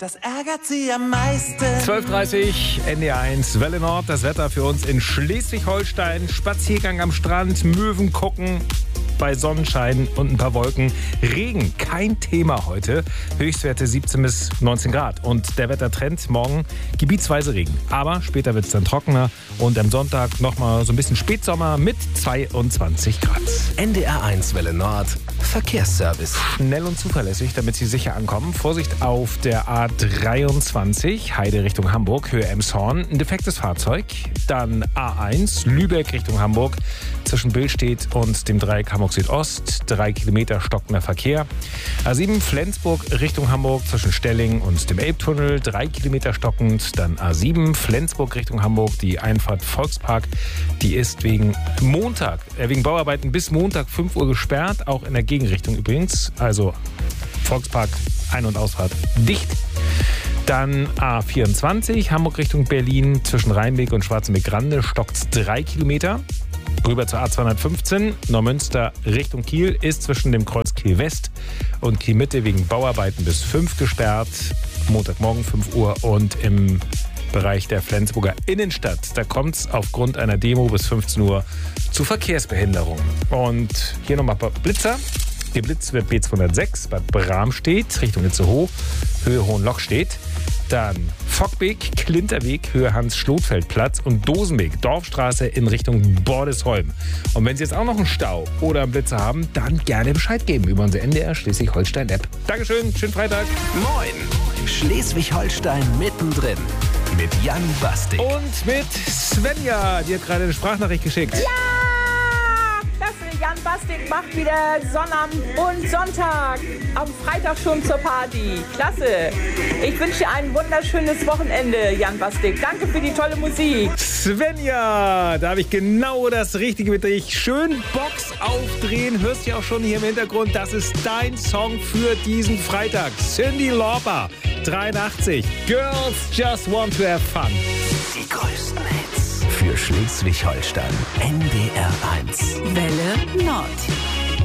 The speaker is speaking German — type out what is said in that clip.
das ärgert sie am meisten. 12:30 NDR1 Welle Nord. Das Wetter für uns in Schleswig-Holstein. Spaziergang am Strand, Möwen gucken. Bei Sonnenschein und ein paar Wolken. Regen, kein Thema heute. Höchstwerte 17 bis 19 Grad. Und der Wettertrend morgen gebietsweise Regen. Aber später wird es dann trockener. Und am Sonntag nochmal so ein bisschen Spätsommer mit 22 Grad. NDR1 Welle Nord. Verkehrsservice. Schnell und zuverlässig, damit Sie sicher ankommen. Vorsicht auf der A23, Heide Richtung Hamburg, Höhe Emshorn. Ein defektes Fahrzeug. Dann A1, Lübeck Richtung Hamburg. Zwischen Billstedt und dem Dreieck Hamburg Südost. 3 Kilometer stockender Verkehr. A7, Flensburg Richtung Hamburg. Zwischen Stelling und dem Elbtunnel. 3 Kilometer stockend. Dann A7, Flensburg Richtung Hamburg. Die Einfahrt Volkspark. Die ist wegen Bauarbeiten bis Montag 5 Uhr gesperrt. Auch in der Gegenrichtung übrigens. Also Volkspark, Ein- und Ausfahrt dicht. Dann A24, Hamburg Richtung Berlin. Zwischen Rheinweg und Schwarzenbeck-Grande stockt 3 Kilometer. Rüber zur A215, Neumünster Richtung Kiel, ist zwischen dem Kreuz Kiel West und Kiel Mitte wegen Bauarbeiten bis 5 gesperrt. Montagmorgen 5 Uhr und im Bereich der Flensburger Innenstadt. Da kommt es aufgrund einer Demo bis 15 Uhr zu Verkehrsbehinderungen. Und hier nochmal ein paar Blitzer. Geblitzt wird B206 bei Bramstedt, Richtung Itzehoe, Höhe Hohenlochstedt. Dann Fockbeek, Klinterweg, Höhe Hans-Schlotfeld-Platz und Dosenweg, Dorfstraße in Richtung Bordesholm. Und wenn Sie jetzt auch noch einen Stau oder einen Blitzer haben, dann gerne Bescheid geben über unsere NDR Schleswig-Holstein-App. Dankeschön, schönen Freitag. Moin. Schleswig-Holstein mittendrin. Mit Jan Bastik. Und mit Svenja, die hat gerade eine Sprachnachricht geschickt. Ja! Klasse, Jan Bastik macht wieder Sonnabend und Sonntag. Am Freitag schon zur Party. Klasse. Ich wünsche dir ein wunderschönes Wochenende, Jan Bastik. Danke für die tolle Musik. Svenja, da habe ich genau das Richtige mit dich. Schön Box aufdrehen. Hörst du auch schon hier im Hintergrund. Das ist dein Song für diesen Freitag. Cyndi Lauper, 83. Girls Just Want to Have Fun. Die größten Hits für Schleswig-Holstein. NDR1. Welle Nord.